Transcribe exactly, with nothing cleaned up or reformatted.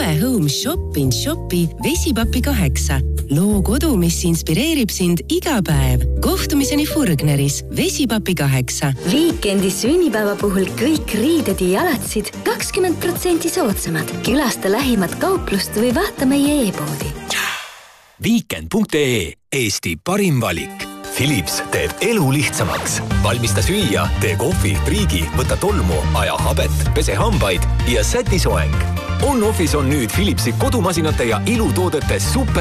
tule home shop in shopi Vesipapi kaheksa. Loo kodu, mis inspireerib sind iga päev. Kohtumiseni Furgneris Vesipapi kaheksa. Viikendi sünnipäeva puhul kõik riided ja jalatsid kakskümmend protsenti soodsamad. Külasta lähimat kauplust või vaata meie e-poodi. Weekend punkt ee Eesti parim valik. Philips teeb elu lihtsamaks. Valmista süüa, tee kohvi, priigi, võta tolmu, aja habet, pese hambaid ja säti soeng. On-Office on nüüd Philipsi kodumasinate ja ilutoodete super